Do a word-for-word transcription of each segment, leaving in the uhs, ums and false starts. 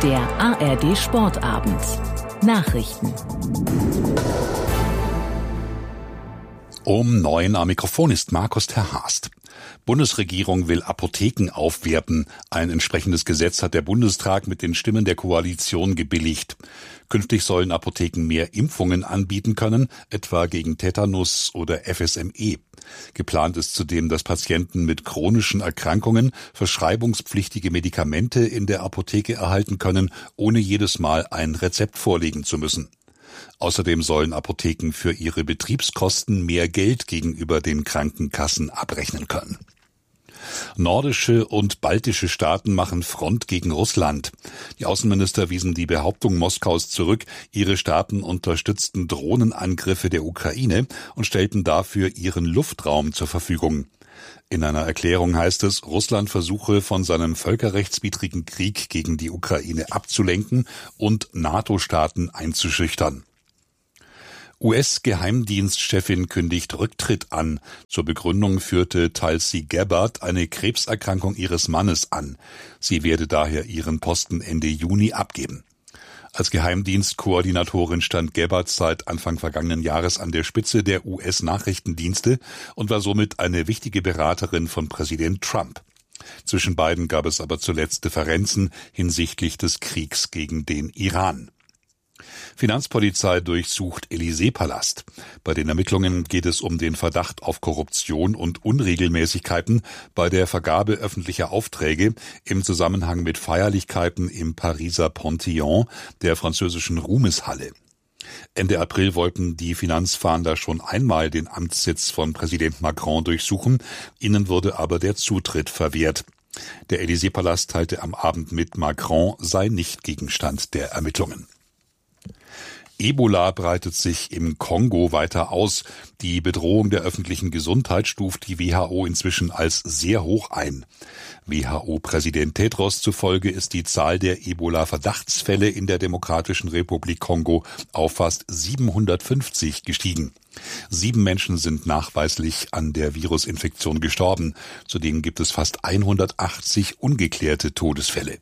Der A R D Sportabend. Nachrichten. Um neun am Mikrofon ist Markus Terhast. Bundesregierung will Apotheken aufwerten. Ein entsprechendes Gesetz hat der Bundestag mit den Stimmen der Koalition gebilligt. Künftig sollen Apotheken mehr Impfungen anbieten können, etwa gegen Tetanus oder F S M E. Geplant ist zudem, dass Patienten mit chronischen Erkrankungen verschreibungspflichtige Medikamente in der Apotheke erhalten können, ohne jedes Mal ein Rezept vorlegen zu müssen. Außerdem sollen Apotheken für ihre Betriebskosten mehr Geld gegenüber den Krankenkassen abrechnen können. Nordische und baltische Staaten machen Front gegen Russland. Die Außenminister wiesen die Behauptung Moskaus zurück, ihre Staaten unterstützten Drohnenangriffe der Ukraine und stellten dafür ihren Luftraum zur Verfügung. In einer Erklärung heißt es, Russland versuche von seinem völkerrechtswidrigen Krieg gegen die Ukraine abzulenken und NATO-Staaten einzuschüchtern. U S-Geheimdienstchefin kündigt Rücktritt an. Zur Begründung führte Tulsi Gabbard eine Krebserkrankung ihres Mannes an. Sie werde daher ihren Posten Ende Juni abgeben. Als Geheimdienstkoordinatorin stand Gabbard seit Anfang vergangenen Jahres an der Spitze der U S-Nachrichtendienste und war somit eine wichtige Beraterin von Präsident Trump. Zwischen beiden gab es aber zuletzt Differenzen hinsichtlich des Kriegs gegen den Iran. Finanzpolizei durchsucht Élysée-Palast. Bei den Ermittlungen geht es um den Verdacht auf Korruption und Unregelmäßigkeiten bei der Vergabe öffentlicher Aufträge im Zusammenhang mit Feierlichkeiten im Pariser Panthéon, der französischen Ruhmeshalle. Ende April wollten die Finanzfahnder schon einmal den Amtssitz von Präsident Macron durchsuchen, ihnen wurde aber der Zutritt verwehrt. Der Élysée-Palast teilte am Abend mit, Macron sei nicht Gegenstand der Ermittlungen. Ebola breitet sich im Kongo weiter aus. Die Bedrohung der öffentlichen Gesundheit stuft die W H O inzwischen als sehr hoch ein. W H O-Präsident Tedros zufolge ist die Zahl der Ebola-Verdachtsfälle in der Demokratischen Republik Kongo auf fast siebenhundertfünfzig gestiegen. Sieben Menschen sind nachweislich an der Virusinfektion gestorben. Zudem gibt es fast hundertachtzig ungeklärte Todesfälle.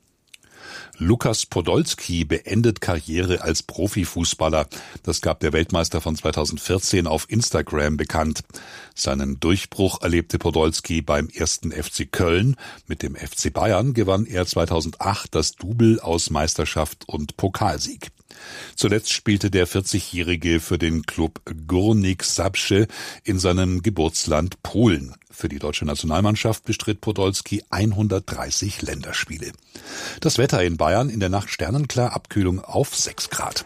Lukas Podolski beendet Karriere als Profifußballer. Das gab der Weltmeister von zweitausendvierzehn auf Instagram bekannt. Seinen Durchbruch erlebte Podolski beim ersten F C Köln. Mit dem F C Bayern gewann er zweitausendacht das Double aus Meisterschaft und Pokalsieg. Zuletzt spielte der vierzigjährige für den Klub Górnik Zabrze in seinem Geburtsland Polen. Für die deutsche Nationalmannschaft bestritt Podolski hundertdreißig Länderspiele. Das Wetter in Bayern in der Nacht sternenklar, Abkühlung auf sechs Grad.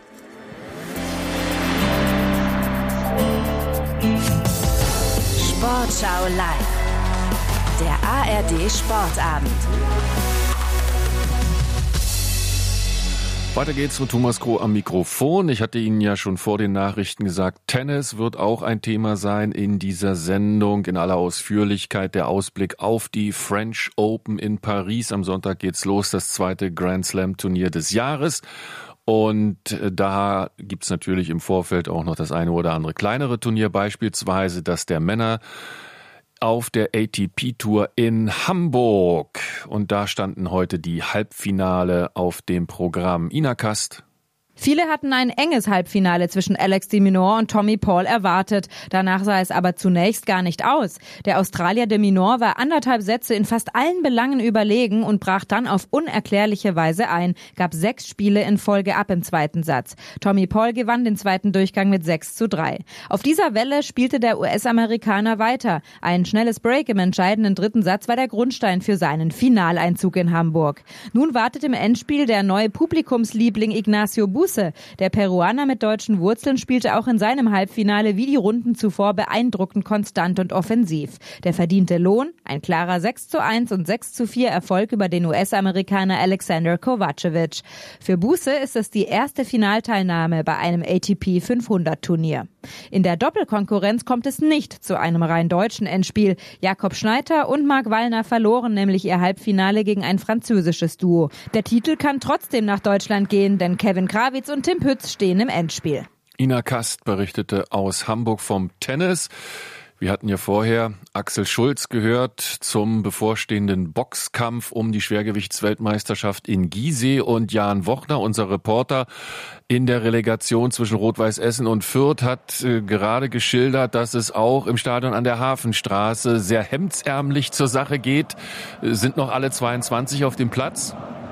Sportschau live. Der A R D Sportabend. Weiter geht's mit Thomas Kroh am Mikrofon. Ich hatte Ihnen ja schon vor den Nachrichten gesagt, Tennis wird auch ein Thema sein in dieser Sendung. In aller Ausführlichkeit der Ausblick auf die French Open in Paris. Am Sonntag geht's los, das zweite Grand Slam Turnier des Jahres. Und da gibt's natürlich im Vorfeld auch noch das eine oder andere kleinere Turnier, beispielsweise das der Männer auf der A T P-Tour in Hamburg. Und da standen heute die Halbfinale auf dem Programm. Ina Kast. Viele hatten ein enges Halbfinale zwischen Alex de Minaur und Tommy Paul erwartet. Danach sah es aber zunächst gar nicht aus. Der Australier de Minaur war anderthalb Sätze in fast allen Belangen überlegen und brach dann auf unerklärliche Weise ein, gab sechs Spiele in Folge ab im zweiten Satz. Tommy Paul gewann den zweiten Durchgang mit sechs zu drei. Auf dieser Welle spielte der U S-Amerikaner weiter. Ein schnelles Break im entscheidenden dritten Satz war der Grundstein für seinen Finaleinzug in Hamburg. Nun wartet im Endspiel der neue Publikumsliebling Ignacio Busse. Der Peruaner mit deutschen Wurzeln spielte auch in seinem Halbfinale wie die Runden zuvor beeindruckend konstant und offensiv. Der verdiente Lohn, ein klarer sechs zu eins und sechs zu vier Erfolg über den U S-Amerikaner Alexander Kovacevic. Für Busse ist es die erste Finalteilnahme bei einem A T P fünfhundert Turnier. In der Doppelkonkurrenz kommt es nicht zu einem rein deutschen Endspiel. Jakob Schneider und Marc Wallner verloren nämlich ihr Halbfinale gegen ein französisches Duo. Der Titel kann trotzdem nach Deutschland gehen, denn Kevin Krawitz und Tim Pütz stehen im Endspiel. Ina Kast berichtete aus Hamburg vom Tennis. Wir hatten ja vorher Axel Schulz gehört zum bevorstehenden Boxkampf um die Schwergewichtsweltmeisterschaft in Gizeh und Jan Wochner, unser Reporter in der Relegation zwischen Rot-Weiß Essen und Fürth, hat äh, gerade geschildert, dass es auch im Stadion an der Hafenstraße sehr hemdsärmlich zur Sache geht. Äh, sind noch alle zweiundzwanzig auf dem Platz?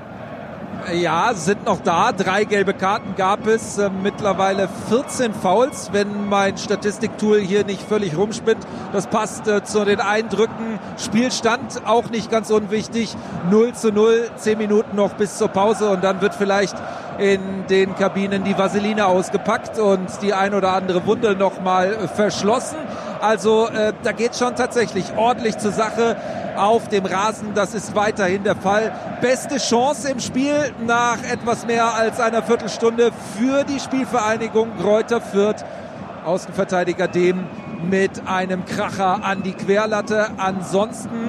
Ja, sind noch da. Drei gelbe Karten gab es. Äh, mittlerweile vierzehn Fouls, wenn mein Statistiktool hier nicht völlig rumspinnt. Das passt äh, zu den Eindrücken. Spielstand auch nicht ganz unwichtig. null zu null, zehn Minuten noch bis zur Pause und dann wird vielleicht in den Kabinen die Vaseline ausgepackt und die ein oder andere Wunde noch mal verschlossen. Also äh, da geht schon tatsächlich ordentlich zur Sache auf dem Rasen. Das ist weiterhin der Fall. Beste Chance im Spiel nach etwas mehr als einer Viertelstunde für die Spielvereinigung Greuther Fürth. Außenverteidiger Dehm mit einem Kracher an die Querlatte. Ansonsten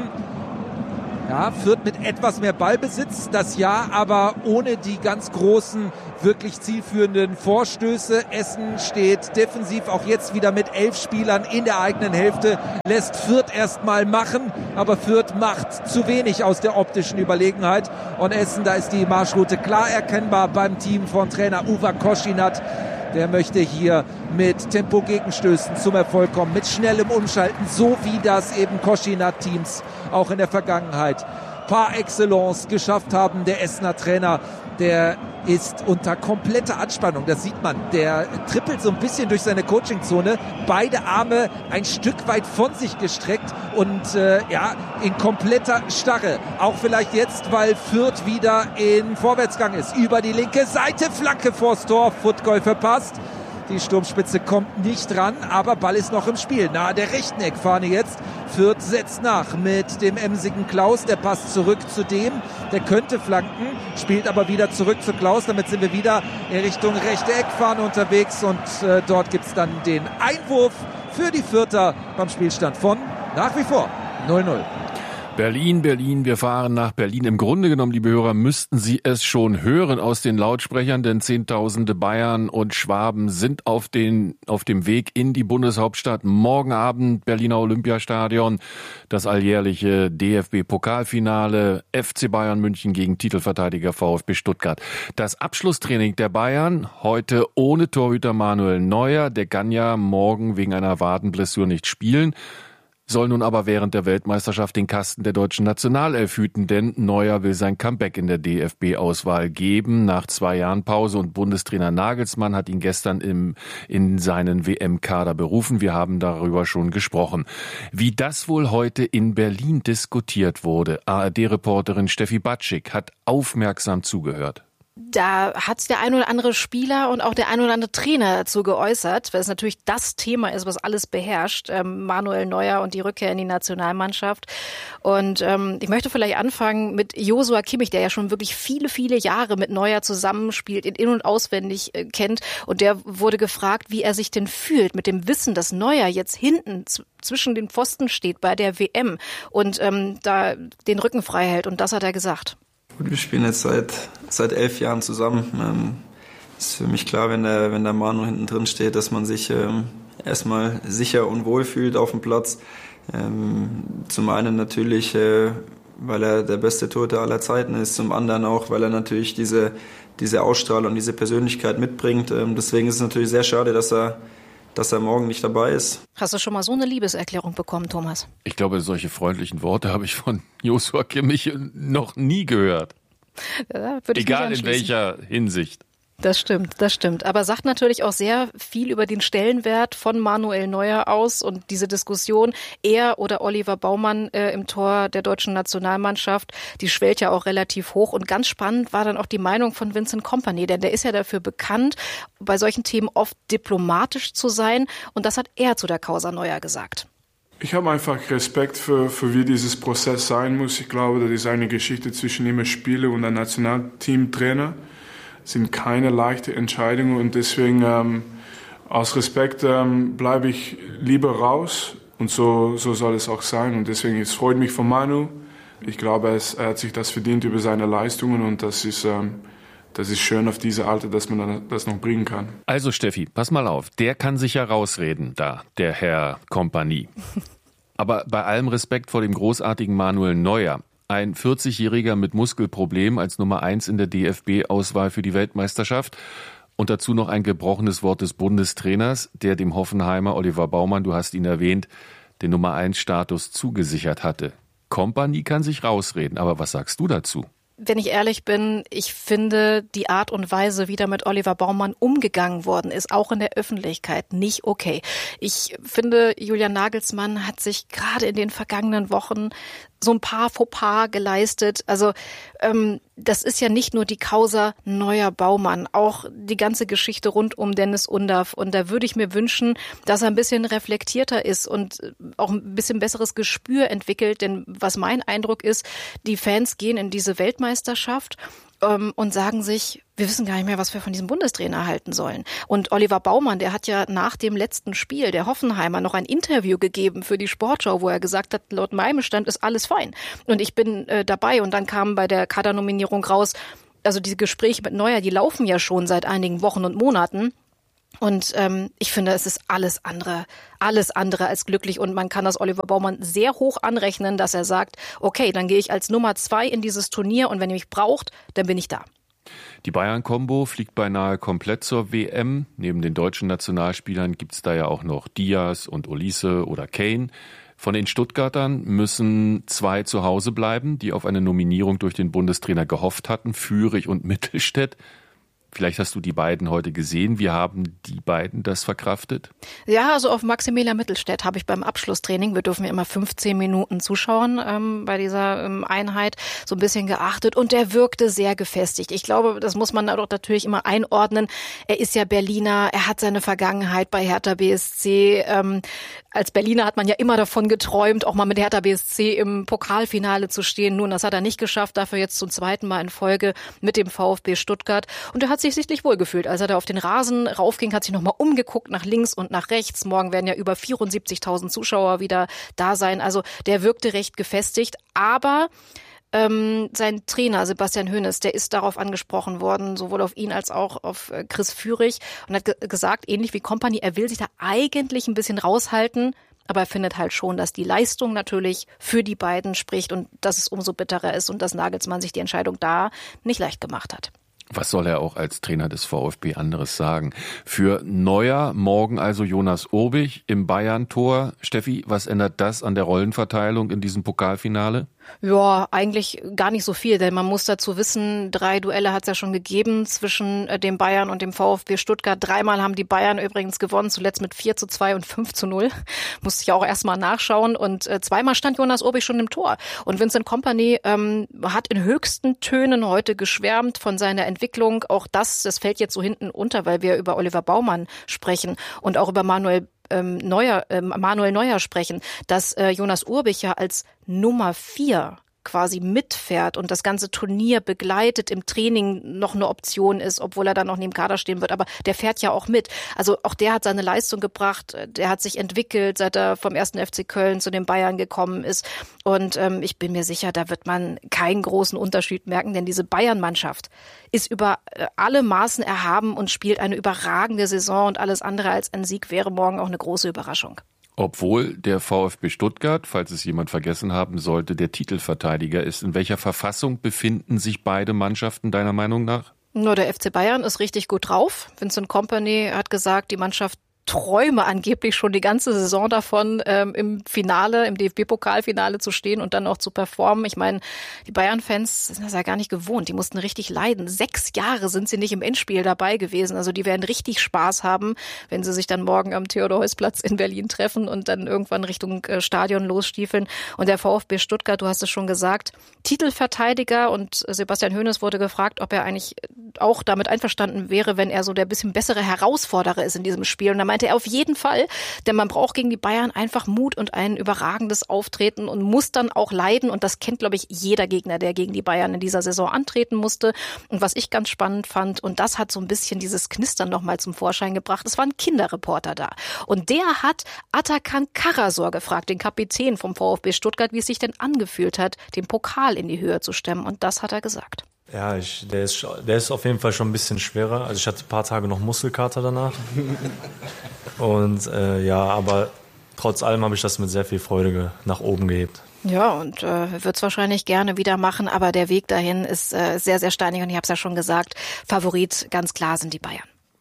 ja, Fürth mit etwas mehr Ballbesitz, das ja, aber ohne die ganz großen, wirklich zielführenden Vorstöße. Essen steht defensiv auch jetzt wieder mit elf Spielern in der eigenen Hälfte, lässt Fürth erstmal machen, aber Fürth macht zu wenig aus der optischen Überlegenheit. Und Essen, da ist die Marschroute klar erkennbar beim Team von Trainer Uwe Koschinat. Der möchte hier mit Tempo-Gegenstößen zum Erfolg kommen, mit schnellem Umschalten, so wie das eben Koschinat-Teams auch in der Vergangenheit par excellence geschafft haben. Der Essener Trainer, der ist unter kompletter Anspannung, das sieht man. Der trippelt so ein bisschen durch seine Coachingzone, beide Arme ein Stück weit von sich gestreckt und äh, ja, in kompletter Starre. Auch vielleicht jetzt, weil Fürth wieder in Vorwärtsgang ist. Über die linke Seite, Flanke vors Tor, Footgoal verpasst. Die Sturmspitze kommt nicht ran, aber Ball ist noch im Spiel. Nahe der rechten Eckfahne jetzt. Fürth setzt nach mit dem emsigen Klaus. Der passt zurück zu dem. Der könnte flanken, spielt aber wieder zurück zu Klaus. Damit sind wir wieder in Richtung rechte Eckfahne unterwegs. Und äh, dort gibt's dann den Einwurf für die Fürther beim Spielstand von nach wie vor null null. Berlin, Berlin, wir fahren nach Berlin. Im Grunde genommen, liebe Hörer, müssten Sie es schon hören aus den Lautsprechern, denn Zehntausende Bayern und Schwaben sind auf den, auf dem Weg in die Bundeshauptstadt. Morgen Abend Berliner Olympiastadion, das alljährliche D F B-Pokalfinale, F C Bayern München gegen Titelverteidiger VfB Stuttgart. Das Abschlusstraining der Bayern heute ohne Torhüter Manuel Neuer. Der kann ja morgen wegen einer Wadenblessur nicht spielen. Soll nun aber während der Weltmeisterschaft den Kasten der deutschen Nationalelf hüten, denn Neuer will sein Comeback in der D F B-Auswahl geben. Nach zwei Jahren Pause und Bundestrainer Nagelsmann hat ihn gestern im, in seinen W M-Kader berufen. Wir haben darüber schon gesprochen. Wie das wohl heute in Berlin diskutiert wurde, A R D-Reporterin Steffi Batschik hat aufmerksam zugehört. Da hat der ein oder andere Spieler und auch der ein oder andere Trainer dazu geäußert, weil es natürlich das Thema ist, was alles beherrscht, ähm, Manuel Neuer und die Rückkehr in die Nationalmannschaft. Und ähm, ich möchte vielleicht anfangen mit Joshua Kimmich, der ja schon wirklich viele, viele Jahre mit Neuer zusammenspielt, ihn in- und auswendig äh, kennt. Und der wurde gefragt, wie er sich denn fühlt mit dem Wissen, dass Neuer jetzt hinten z- zwischen den Pfosten steht bei der W M und ähm, da den Rücken frei hält. Und das hat er gesagt. Gut, wir spielen jetzt seit seit elf Jahren zusammen. Ähm, ist für mich klar, wenn der wenn der Manu hinten drin steht, dass man sich ähm, erstmal sicher und wohl fühlt auf dem Platz. Ähm, zum einen natürlich, äh, weil er der beste Torhüter aller Zeiten ist, zum anderen auch, weil er natürlich diese diese Ausstrahlung, diese Persönlichkeit mitbringt. Ähm, deswegen ist es natürlich sehr schade, dass er dass er morgen nicht dabei ist. Hast du schon mal so eine Liebeserklärung bekommen, Thomas? Ich glaube, solche freundlichen Worte habe ich von Joshua Kimmich noch nie gehört. Ja, würde ich Egal in welcher Hinsicht. Das stimmt, das stimmt. Aber sagt natürlich auch sehr viel über den Stellenwert von Manuel Neuer aus und diese Diskussion, er oder Oliver Baumann äh, im Tor der deutschen Nationalmannschaft, die schwellt ja auch relativ hoch. Und ganz spannend war dann auch die Meinung von Vincent Kompany, denn der ist ja dafür bekannt, bei solchen Themen oft diplomatisch zu sein. Und das hat er zu der Causa Neuer gesagt. Ich habe einfach Respekt für, für wie dieses Prozess sein muss. Ich glaube, das ist eine Geschichte zwischen immer Spieler und der Nationalteamtrainer. Es sind keine leichten Entscheidungen und deswegen ähm, aus Respekt ähm, bleibe ich lieber raus und so, so soll es auch sein. Und deswegen es freut mich von Manu. Ich glaube, es, er hat sich das verdient über seine Leistungen und das ist, ähm, das ist schön auf diese Alter, dass man das noch bringen kann. Also Steffi, pass mal auf, der kann sich ja rausreden, da, der Herr Kompanie. Aber bei allem Respekt vor dem großartigen Manuel Neuer, ein vierzigjähriger mit Muskelproblem als Nummer eins in der D F B-Auswahl für die Weltmeisterschaft und dazu noch ein gebrochenes Wort des Bundestrainers, der dem Hoffenheimer Oliver Baumann, du hast ihn erwähnt, den Nummer eins Status zugesichert hatte. Kompanie kann sich rausreden, aber was sagst du dazu? Wenn ich ehrlich bin, ich finde die Art und Weise, wie da mit Oliver Baumann umgegangen worden ist, auch in der Öffentlichkeit, nicht okay. Ich finde, Julian Nagelsmann hat sich gerade in den vergangenen Wochen so ein paar Fauxpas geleistet. Also ähm, das ist ja nicht nur die Causa Neuer Baumann, auch die ganze Geschichte rund um Dennis Undaff. Und da würde ich mir wünschen, dass er ein bisschen reflektierter ist und auch ein bisschen besseres Gespür entwickelt. Denn was mein Eindruck ist, die Fans gehen in diese Weltmeisterschaft ähm, und sagen sich, wir wissen gar nicht mehr, was wir von diesem Bundestrainer halten sollen. Und Oliver Baumann, der hat ja nach dem letzten Spiel der Hoffenheimer noch ein Interview gegeben für die Sportschau, wo er gesagt hat, laut meinem Stand ist alles fein. Und ich bin äh, dabei. Und dann kam bei der Kadernominierung raus, also diese Gespräche mit Neuer, die laufen ja schon seit einigen Wochen und Monaten. Und ähm, ich finde, es ist alles andere, alles andere als glücklich. Und man kann das Oliver Baumann sehr hoch anrechnen, dass er sagt, okay, dann gehe ich als Nummer zwei in dieses Turnier und wenn ihr mich braucht, dann bin ich da. Die Bayern-Kombo fliegt beinahe komplett zur W M. Neben den deutschen Nationalspielern gibt's da ja auch noch Diaz und Olise oder Kane. Von den Stuttgartern müssen zwei zu Hause bleiben, die auf eine Nominierung durch den Bundestrainer gehofft hatten, Führig und Mittelstädt. Vielleicht hast du die beiden heute gesehen. Wie haben die beiden das verkraftet? Ja, also auf Maximilian Mittelstädt habe ich beim Abschlusstraining, wir dürfen ja immer fünfzehn Minuten zuschauen ähm, bei dieser ähm, Einheit, so ein bisschen geachtet und der wirkte sehr gefestigt. Ich glaube, das muss man doch natürlich immer einordnen. Er ist ja Berliner, er hat seine Vergangenheit bei Hertha B S C. Ähm, als Berliner hat man ja immer davon geträumt, auch mal mit Hertha B S C im Pokalfinale zu stehen. Nun, das hat er nicht geschafft, dafür jetzt zum zweiten Mal in Folge mit dem VfB Stuttgart. Und er hat sich sichtlich wohlgefühlt. Als er da auf den Rasen raufging, hat sich nochmal umgeguckt nach links und nach rechts. Morgen werden ja über vierundsiebzigtausend Zuschauer wieder da sein. Also der wirkte recht gefestigt. Aber ähm, sein Trainer Sebastian Hoeneß, der ist darauf angesprochen worden, sowohl auf ihn als auch auf äh, Chris Führig und hat ge- gesagt, ähnlich wie Kompanie, er will sich da eigentlich ein bisschen raushalten. Aber er findet halt schon, dass die Leistung natürlich für die beiden spricht und dass es umso bitterer ist und dass Nagelsmann sich die Entscheidung da nicht leicht gemacht hat. Was soll er auch als Trainer des VfB anderes sagen? Für Neuer morgen also Jonas Urbich im Bayern-Tor. Steffi, was ändert das an der Rollenverteilung in diesem Pokalfinale? Ja, eigentlich gar nicht so viel, denn man muss dazu wissen, drei Duelle hat es ja schon gegeben zwischen dem Bayern und dem VfB Stuttgart. Dreimal haben die Bayern übrigens gewonnen, zuletzt mit vier zu zwei und fünf zu null. Musste ich auch erstmal nachschauen. Und äh, zweimal stand Jonas Urbich schon im Tor. Und Vincent Kompany ähm, hat in höchsten Tönen heute geschwärmt von seiner Entwicklung. Auch das, das fällt jetzt so hinten unter, weil wir über Oliver Baumann sprechen und auch über Manuel Ähm, Neuer, äh, Manuel Neuer sprechen, dass äh, Jonas Urbich ja als Nummer vier quasi mitfährt und das ganze Turnier begleitet, im Training noch eine Option ist, obwohl er dann noch neben Kader stehen wird, aber der fährt ja auch mit. Also auch der hat seine Leistung gebracht, der hat sich entwickelt, seit er vom ersten F C Köln zu den Bayern gekommen ist und ähm, ich bin mir sicher, da wird man keinen großen Unterschied merken, denn diese Bayern-Mannschaft ist über alle Maßen erhaben und spielt eine überragende Saison und alles andere als ein Sieg wäre morgen auch eine große Überraschung. Obwohl der VfB Stuttgart, falls es jemand vergessen haben sollte, der Titelverteidiger ist. In welcher Verfassung befinden sich beide Mannschaften deiner Meinung nach? Nur der F C Bayern ist richtig gut drauf. Vincent Kompany hat gesagt, die Mannschaft träume angeblich schon die ganze Saison davon, ähm, im Finale, im D F B-Pokalfinale zu stehen und dann auch zu performen. Ich meine, die Bayern-Fans sind das ja gar nicht gewohnt. Die mussten richtig leiden. Sechs Jahre sind sie nicht im Endspiel dabei gewesen. Also die werden richtig Spaß haben, wenn sie sich dann morgen am Theodor-Heuss-Platz in Berlin treffen und dann irgendwann Richtung äh, Stadion losstiefeln. Und der VfB Stuttgart, du hast es schon gesagt, Titelverteidiger und Sebastian Hoeneß wurde gefragt, ob er eigentlich auch damit einverstanden wäre, wenn er so der bisschen bessere Herausforderer ist in diesem Spiel. Und da meinte er auf jeden Fall, denn man braucht gegen die Bayern einfach Mut und ein überragendes Auftreten und muss dann auch leiden. Und das kennt, glaube ich, jeder Gegner, der gegen die Bayern in dieser Saison antreten musste. Und was ich ganz spannend fand, und das hat so ein bisschen dieses Knistern nochmal zum Vorschein gebracht, es war ein Kinderreporter da. Und der hat Atakan Karasor gefragt, den Kapitän vom VfB Stuttgart, wie es sich denn angefühlt hat, den Pokal in die Höhe zu stemmen. Und das hat er gesagt. Ja, ich, der, ist, der ist auf jeden Fall schon ein bisschen schwerer. Also ich hatte ein paar Tage noch Muskelkater danach. Und äh, ja, aber trotz allem habe ich das mit sehr viel Freude nach oben gehebt. Ja, und äh, wird es wahrscheinlich gerne wieder machen, aber der Weg dahin ist äh, sehr, sehr steinig und ich habe es ja schon gesagt, Favorit ganz klar sind die Bayern.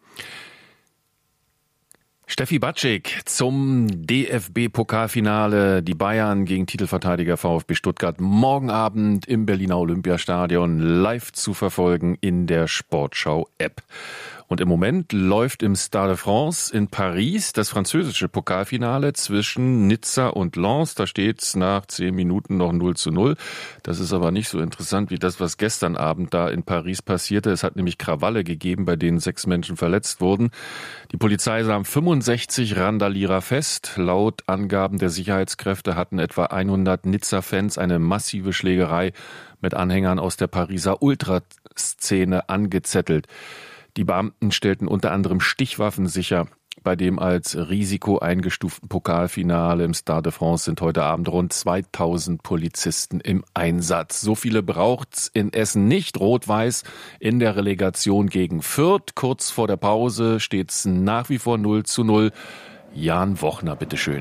Steffi Batschik zum D F B-Pokalfinale. Die Bayern gegen Titelverteidiger VfB Stuttgart morgen Abend im Berliner Olympiastadion live zu verfolgen in der Sportschau-App. Und im Moment läuft im Stade de France in Paris das französische Pokalfinale zwischen Nizza und Lens. Da steht's nach zehn Minuten noch null zu null. Das ist aber nicht so interessant wie das, was gestern Abend da in Paris passierte. Es hat nämlich Krawalle gegeben, bei denen sechs Menschen verletzt wurden. Die Polizei nahm fünfundsechzig Randalierer fest. Laut Angaben der Sicherheitskräfte hatten etwa hundert Nizza-Fans eine massive Schlägerei mit Anhängern aus der Pariser Ultraszene angezettelt. Die Beamten stellten unter anderem Stichwaffen sicher. Bei dem als Risiko eingestuften Pokalfinale im Stade de France sind heute Abend rund zweitausend Polizisten im Einsatz. So viele braucht's in Essen nicht. Rot-Weiß in der Relegation gegen Fürth. Kurz vor der Pause steht's nach wie vor null zu null. Jan Wochner, bitteschön.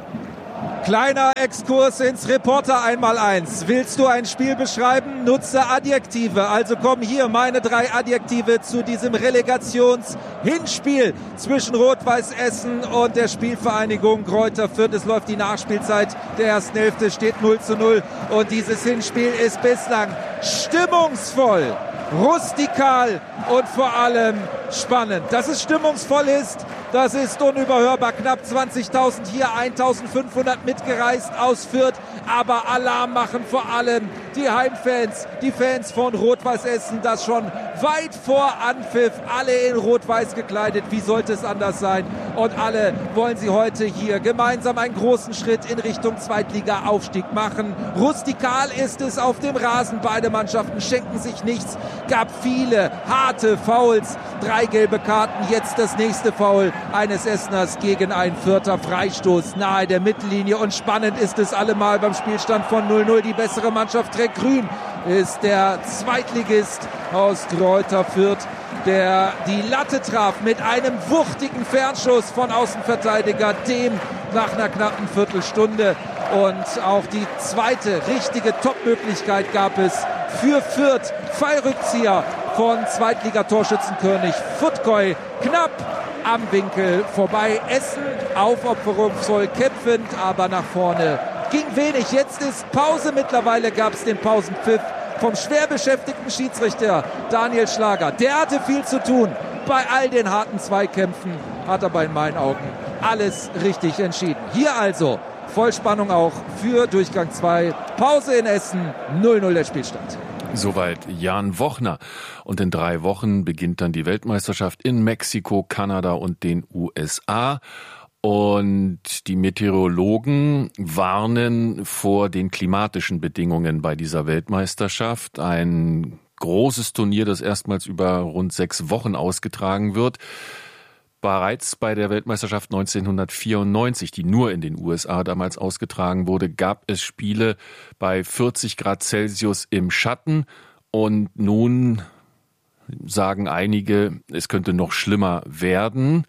Kleiner Exkurs ins Reporter einmal eins. Willst du ein Spiel beschreiben? Nutze Adjektive. Also kommen hier meine drei Adjektive zu diesem Relegations-Hinspiel zwischen Rot-Weiß Essen und der Spielvereinigung Greuther Fürth. Es läuft die Nachspielzeit der ersten Hälfte, steht null zu null. Und dieses Hinspiel ist bislang stimmungsvoll, rustikal und vor allem spannend. Dass es stimmungsvoll ist, das ist unüberhörbar. Knapp zwanzigtausend hier, eintausendfünfhundert mitgereist aus Fürth. Aber Alarm machen vor allem die Heimfans, die Fans von Rot-Weiß Essen, das schon weit vor Anpfiff, alle in Rot-Weiß gekleidet. Wie sollte es anders sein? Und alle wollen sie heute hier gemeinsam einen großen Schritt in Richtung Zweitliga-Aufstieg machen. Rustikal ist es auf dem Rasen. Beide Mannschaften schenken sich nichts. Gab viele harte Fouls, drei gelbe Karten. Jetzt das nächste Foul eines Esseners gegen einen Fürther. Freistoß nahe der Mittellinie. Und spannend ist es allemal beim Spielstand von null null. Die bessere Mannschaft trägt grün, ist der Zweitligist aus Greuther Fürth, der die Latte traf mit einem wuchtigen Fernschuss von Außenverteidiger Dehm nach einer knappen Viertelstunde. Und auch die zweite richtige Top-Möglichkeit gab es für Fürth. Fallrückzieher von Zweitligatorschützenkönig Futkoy. Knapp am Winkel vorbei. Essen aufopferungsvoll kämpfend, aber nach vorne ging wenig. Jetzt ist Pause. Mittlerweile gab es den Pausenpfiff vom schwer beschäftigten Schiedsrichter Daniel Schlager. Der hatte viel zu tun bei all den harten Zweikämpfen, hat aber in meinen Augen alles richtig entschieden. Hier also Vollspannung auch für Durchgang zwei. Pause in Essen, null null der Spielstand. Soweit Jan Wochner. Und in drei Wochen beginnt dann die Weltmeisterschaft in Mexiko, Kanada und den U S A. Und die Meteorologen warnen vor den klimatischen Bedingungen bei dieser Weltmeisterschaft. Ein großes Turnier, das erstmals über rund sechs Wochen ausgetragen wird. Bereits bei der Weltmeisterschaft neunzehnhundertvierundneunzig, die nur in den U S A damals ausgetragen wurde, gab es Spiele bei vierzig Grad Celsius im Schatten. Und nun sagen einige, es könnte noch schlimmer werden.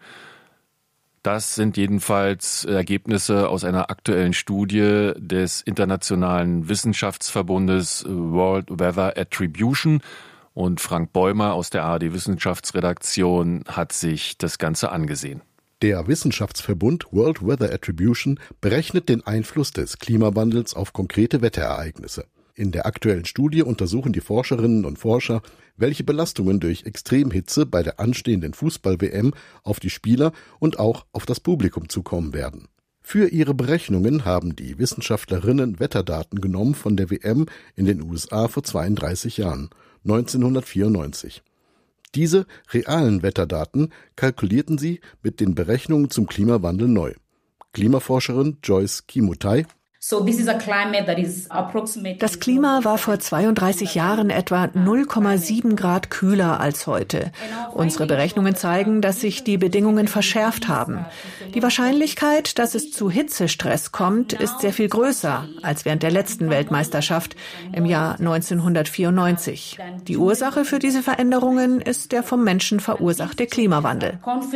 Das sind jedenfalls Ergebnisse aus einer aktuellen Studie des Internationalen Wissenschaftsverbundes World Weather Attribution. Und Frank Bäumer aus der A R D-Wissenschaftsredaktion hat sich das Ganze angesehen. Der Wissenschaftsverbund World Weather Attribution berechnet den Einfluss des Klimawandels auf konkrete Wetterereignisse. In der aktuellen Studie untersuchen die Forscherinnen und Forscher, welche Belastungen durch Extremhitze bei der anstehenden Fußball-W M auf die Spieler und auch auf das Publikum zukommen werden. Für ihre Berechnungen haben die Wissenschaftlerinnen Wetterdaten genommen von der W M in den U S A vor zweiunddreißig Jahren, neunzehnhundertvierundneunzig. Diese realen Wetterdaten kalkulierten sie mit den Berechnungen zum Klimawandel neu. Klimaforscherin Joyce Kimutai: Das Klima war vor zweiunddreißig Jahren etwa null Komma sieben Grad kühler als heute. Unsere Berechnungen zeigen, dass sich die Bedingungen verschärft haben. Die Wahrscheinlichkeit, dass es zu Hitzestress kommt, ist sehr viel größer als während der letzten Weltmeisterschaft im Jahr neunzehnhundertvierundneunzig. Die Ursache für diese Veränderungen ist der vom Menschen verursachte Klimawandel.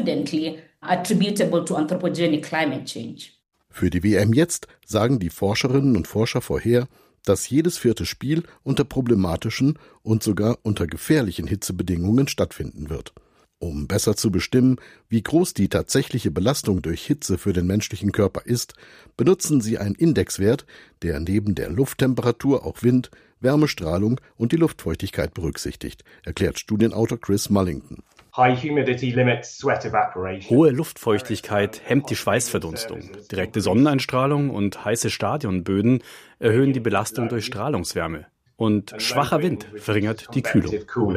Für die W M jetzt sagen die Forscherinnen und Forscher vorher, dass jedes vierte Spiel unter problematischen und sogar unter gefährlichen Hitzebedingungen stattfinden wird. Um besser zu bestimmen, wie groß die tatsächliche Belastung durch Hitze für den menschlichen Körper ist, benutzen sie einen Indexwert, der neben der Lufttemperatur auch Wind, Wärmestrahlung und die Luftfeuchtigkeit berücksichtigt, erklärt Studienautor Chris Mullington. Hohe Luftfeuchtigkeit hemmt die Schweißverdunstung. Direkte Sonneneinstrahlung und heiße Stadionböden erhöhen die Belastung durch Strahlungswärme. Und schwacher Wind verringert die Kühlung.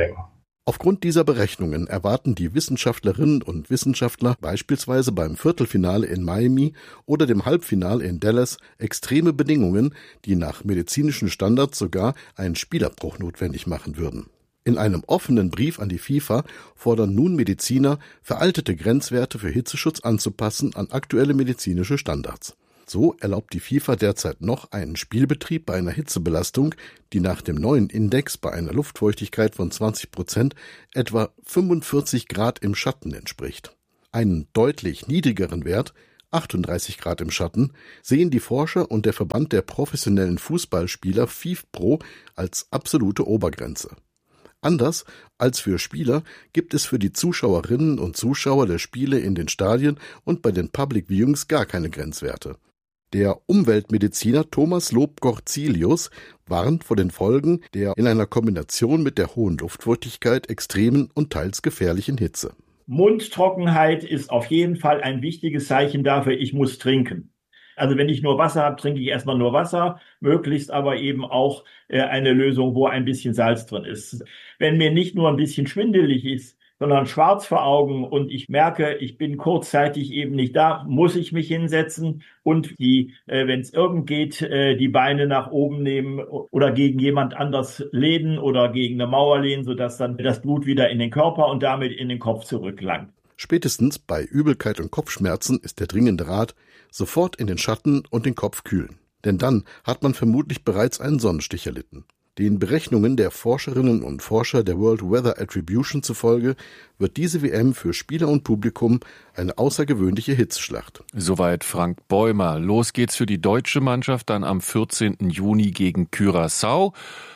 Aufgrund dieser Berechnungen erwarten die Wissenschaftlerinnen und Wissenschaftler beispielsweise beim Viertelfinale in Miami oder dem Halbfinale in Dallas extreme Bedingungen, die nach medizinischen Standards sogar einen Spielabbruch notwendig machen würden. In einem offenen Brief an die FIFA fordern nun Mediziner, veraltete Grenzwerte für Hitzeschutz anzupassen an aktuelle medizinische Standards. So erlaubt die FIFA derzeit noch einen Spielbetrieb bei einer Hitzebelastung, die nach dem neuen Index bei einer Luftfeuchtigkeit von zwanzig Prozent etwa fünfundvierzig Grad im Schatten entspricht. Einen deutlich niedrigeren Wert, achtunddreißig Grad im Schatten, sehen die Forscher und der Verband der professionellen Fußballspieler FIFPro als absolute Obergrenze. Anders als für Spieler gibt es für die Zuschauerinnen und Zuschauer der Spiele in den Stadien und bei den Public Viewings gar keine Grenzwerte. Der Umweltmediziner Thomas Lob-Gorzelius warnt vor den Folgen der in einer Kombination mit der hohen Luftfeuchtigkeit extremen und teils gefährlichen Hitze. Mundtrockenheit ist auf jeden Fall ein wichtiges Zeichen dafür, ich muss trinken. Also wenn ich nur Wasser habe, trinke ich erstmal nur Wasser, möglichst aber eben auch äh, eine Lösung, wo ein bisschen Salz drin ist. Wenn mir nicht nur ein bisschen schwindelig ist, sondern schwarz vor Augen und ich merke, ich bin kurzzeitig eben nicht da, muss ich mich hinsetzen und die, äh, wenn es irgend geht, äh, die Beine nach oben nehmen oder gegen jemand anders lehnen oder gegen eine Mauer lehnen, sodass dann das Blut wieder in den Körper und damit in den Kopf zurückgelangt. Spätestens bei Übelkeit und Kopfschmerzen ist der dringende Rat, sofort in den Schatten und den Kopf kühlen. Denn dann hat man vermutlich bereits einen Sonnenstich erlitten. Den Berechnungen der Forscherinnen und Forscher der World Weather Attribution zufolge wird diese W M für Spieler und Publikum eine außergewöhnliche Hitzeschlacht. Soweit Frank Bäumer. Los geht's für die deutsche Mannschaft dann am vierzehnten Juni gegen Curaçao.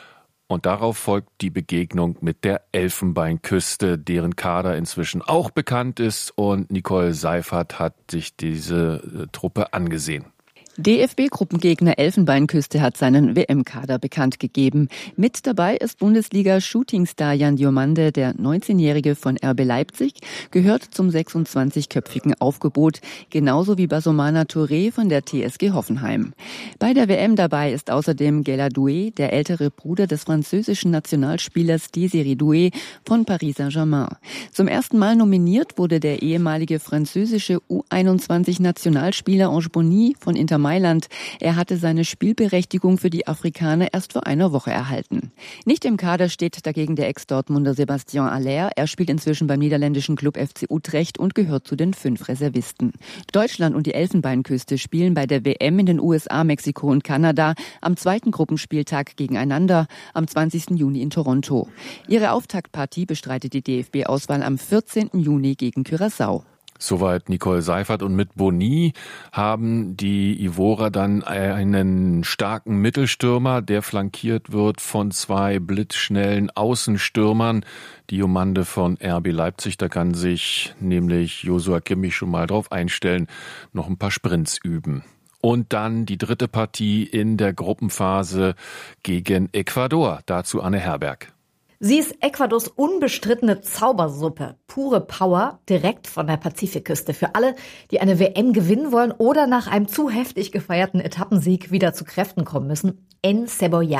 Und darauf folgt die Begegnung mit der Elfenbeinküste, deren Kader inzwischen auch bekannt ist. Und Nicole Seifert hat sich diese äh, Truppe angesehen. D F B-Gruppengegner Elfenbeinküste hat seinen W M-Kader bekannt gegeben. Mit dabei ist Bundesliga-Shootingstar Jan Diomande, der neunzehnjährige von R B Leipzig, gehört zum sechsundzwanzigköpfigen Aufgebot, genauso wie Basomana Touré von der T S G Hoffenheim. Bei der W M dabei ist außerdem Gela Doué, der ältere Bruder des französischen Nationalspielers Désiré Doué von Paris Saint-Germain. Zum ersten Mal nominiert wurde der ehemalige französische U einundzwanzig-Nationalspieler Ange Bonny von Inter Mailand. Er hatte seine Spielberechtigung für die Afrikaner erst vor einer Woche erhalten. Nicht im Kader steht dagegen der Ex-Dortmunder Sébastien Haller. Er spielt inzwischen beim niederländischen Club F C Utrecht und gehört zu den fünf Reservisten. Deutschland und die Elfenbeinküste spielen bei der W M in den U S A, Mexiko und Kanada am zweiten Gruppenspieltag gegeneinander am zwanzigsten Juni in Toronto. Ihre Auftaktpartie bestreitet die D F B-Auswahl am vierzehnten Juni gegen Curaçao. Soweit Nicole Seifert. Und mit Bonny haben die Ivorer dann einen starken Mittelstürmer, der flankiert wird von zwei blitzschnellen Außenstürmern. Diomande von R B Leipzig, da kann sich nämlich Joshua Kimmich schon mal drauf einstellen, noch ein paar Sprints üben. Und dann die dritte Partie in der Gruppenphase gegen Ecuador. Dazu Anne Herberg. Sie ist Ecuadors unbestrittene Zaubersuppe. Pure Power, direkt von der Pazifikküste. Für alle, die eine W M gewinnen wollen oder nach einem zu heftig gefeierten Etappensieg wieder zu Kräften kommen müssen. Encebollado.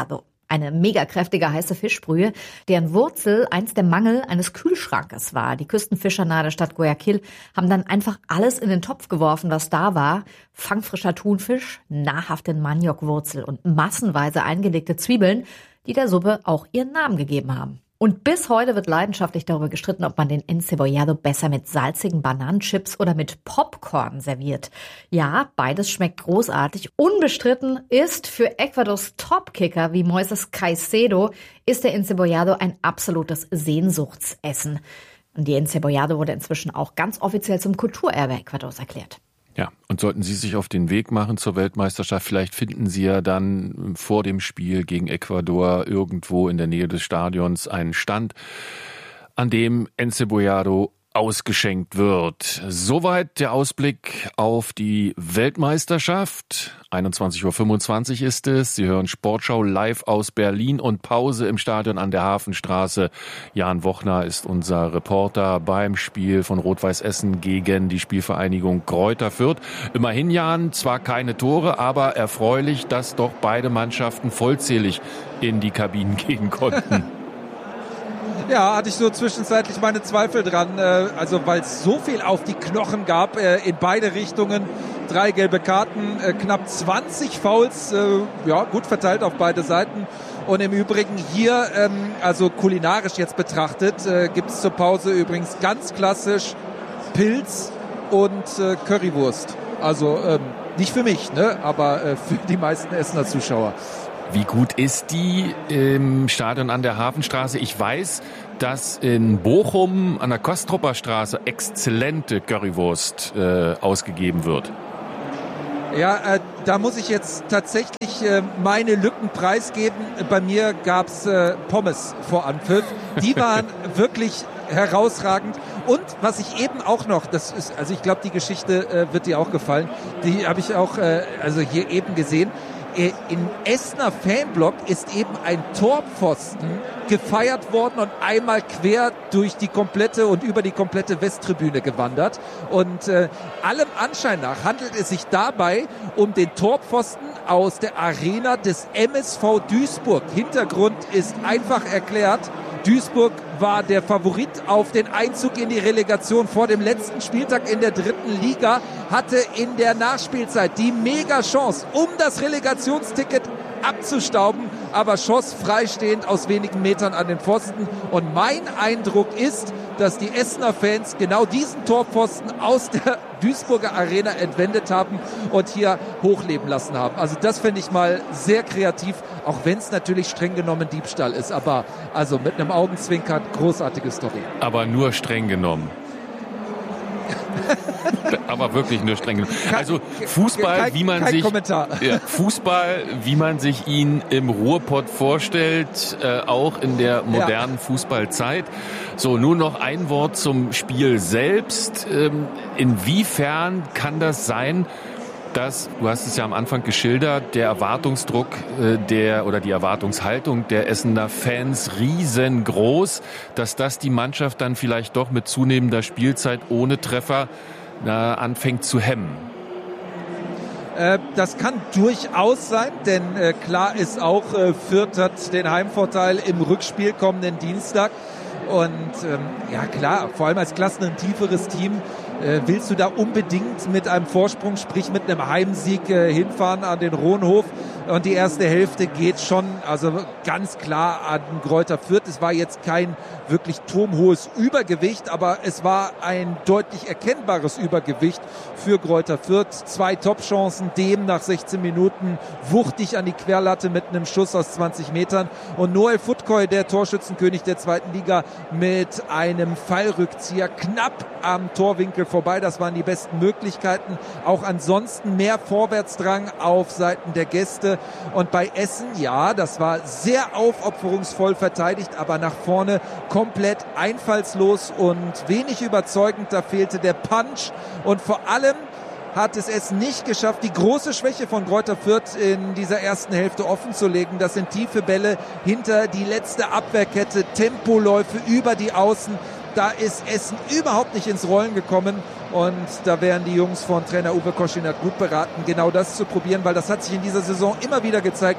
Eine mega kräftige heiße Fischbrühe, deren Wurzel einst der Mangel eines Kühlschrankes war. Die Küstenfischer nahe der Stadt Guayaquil haben dann einfach alles in den Topf geworfen, was da war. Fangfrischer Thunfisch, nahrhafte Maniokwurzel und massenweise eingelegte Zwiebeln, die der Suppe auch ihren Namen gegeben haben. Und bis heute wird leidenschaftlich darüber gestritten, ob man den Encebollado besser mit salzigen Bananenchips oder mit Popcorn serviert. Ja, beides schmeckt großartig. Unbestritten ist für Ecuadors Topkicker wie Moises Caicedo ist der Encebollado ein absolutes Sehnsuchtsessen. Und die Encebollado wurde inzwischen auch ganz offiziell zum Kulturerbe Ecuadors erklärt. Ja, und sollten Sie sich auf den Weg machen zur Weltmeisterschaft, vielleicht finden Sie ja dann vor dem Spiel gegen Ecuador irgendwo in der Nähe des Stadions einen Stand, an dem Encebollado ausgeschenkt wird. Soweit der Ausblick auf die Weltmeisterschaft. einundzwanzig Uhr fünfundzwanzig ist es. Sie hören Sportschau live aus Berlin und Pause im Stadion an der Hafenstraße. Jan Wochner ist unser Reporter beim Spiel von Rot-Weiß Essen gegen die Spielvereinigung Greuther Fürth. Immerhin, Jan, zwar keine Tore, aber erfreulich, dass doch beide Mannschaften vollzählig in die Kabinen gehen konnten. Ja, hatte ich so zwischenzeitlich meine Zweifel dran, also weil es so viel auf die Knochen gab in beide Richtungen. Drei gelbe Karten, knapp zwanzig Fouls, ja gut verteilt auf beide Seiten. Und im Übrigen hier, also kulinarisch jetzt betrachtet, gibt es zur Pause übrigens ganz klassisch Pilz und Currywurst. Also nicht für mich, ne, aber für die meisten Essener Zuschauer. Wie gut ist die im Stadion an der Hafenstraße? Ich weiß, dass in Bochum an der Kostropper Straße exzellente Currywurst äh, ausgegeben wird. Ja, äh, da muss ich jetzt tatsächlich äh, meine Lücken preisgeben. Bei mir gab's äh, Pommes vor Anpfiff. Die waren wirklich herausragend. Und was ich eben auch noch, das ist, also ich glaube, die Geschichte äh, wird dir auch gefallen. Die habe ich auch äh, also hier eben gesehen. Im Essener Fanblock ist eben ein Torpfosten gefeiert worden und einmal quer durch die komplette und über die komplette Westtribüne gewandert. Und äh, allem Anschein nach handelt es sich dabei um den Torpfosten aus der Arena des M S V Duisburg. Hintergrund ist einfach erklärt. Duisburg war der Favorit auf den Einzug in die Relegation vor dem letzten Spieltag in der dritten Liga, hatte in der Nachspielzeit die Mega-Chance, um das Relegationsticket abzustauben, aber schoss freistehend aus wenigen Metern an den Pfosten. Und mein Eindruck ist, dass die Essener Fans genau diesen Torpfosten aus der Duisburger Arena entwendet haben und hier hochleben lassen haben. Also das finde ich mal sehr kreativ, auch wenn es natürlich streng genommen Diebstahl ist. Aber also mit einem Augenzwinkern, großartige Story. Aber nur streng genommen. Aber wirklich nur streng genommen. Also Fußball, kein, wie man kein sich Kommentar. Ja, Fußball, wie man sich ihn im Ruhrpott vorstellt, äh, auch in der modernen ja. Fußballzeit. So, nur noch ein Wort zum Spiel selbst. Ähm, inwiefern kann das sein, dass, du hast es ja am Anfang geschildert, der Erwartungsdruck äh, der oder die Erwartungshaltung der Essener Fans riesengroß, dass das die Mannschaft dann vielleicht doch mit zunehmender Spielzeit ohne Treffer na, anfängt zu hemmen? Äh, das kann durchaus sein, denn äh, klar ist auch, äh, Fürth hat den Heimvorteil im Rückspiel kommenden Dienstag. Und ähm, ja klar, vor allem als Klassen ein tieferes Team äh, willst du da unbedingt mit einem Vorsprung, sprich mit einem Heimsieg äh, hinfahren an den Rohnhof. Und die erste Hälfte geht schon, also ganz klar an Greuther Fürth. Es war jetzt kein wirklich turmhohes Übergewicht, aber es war ein deutlich erkennbares Übergewicht für Greuther Fürth. Zwei Top-Chancen, dem nach sechzehn Minuten wuchtig an die Querlatte mit einem Schuss aus zwanzig Metern. Und Noel Futkoy, der Torschützenkönig der zweiten Liga, mit einem Fallrückzieher knapp am Torwinkel vorbei. Das waren die besten Möglichkeiten. Auch ansonsten mehr Vorwärtsdrang auf Seiten der Gäste. Und bei Essen, ja, das war sehr aufopferungsvoll verteidigt, aber nach vorne komplett einfallslos und wenig überzeugend. Da fehlte der Punch und vor allem hat es Essen nicht geschafft, die große Schwäche von Greuther Fürth in dieser ersten Hälfte offen zu legen. Das sind tiefe Bälle hinter die letzte Abwehrkette, Tempoläufe über die Außen. Da ist Essen überhaupt nicht ins Rollen gekommen und da wären die Jungs von Trainer Uwe Koschinat gut beraten, genau das zu probieren, weil das hat sich in dieser Saison immer wieder gezeigt.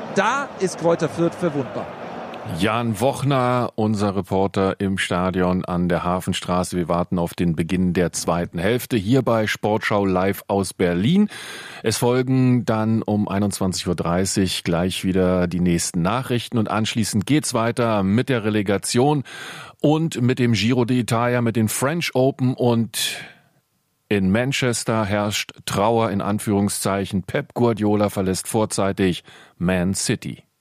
Da ist Greuther Fürth verwundbar. Jan Wochner, unser Reporter im Stadion an der Hafenstraße. Wir warten auf den Beginn der zweiten Hälfte hier bei Sportschau live aus Berlin. Es folgen dann um einundzwanzig Uhr dreißig gleich wieder die nächsten Nachrichten und anschließend geht's weiter mit der Relegation und mit dem Giro d'Italia, mit den French Open und in Manchester herrscht Trauer in Anführungszeichen. Pep Guardiola verlässt vorzeitig Man City.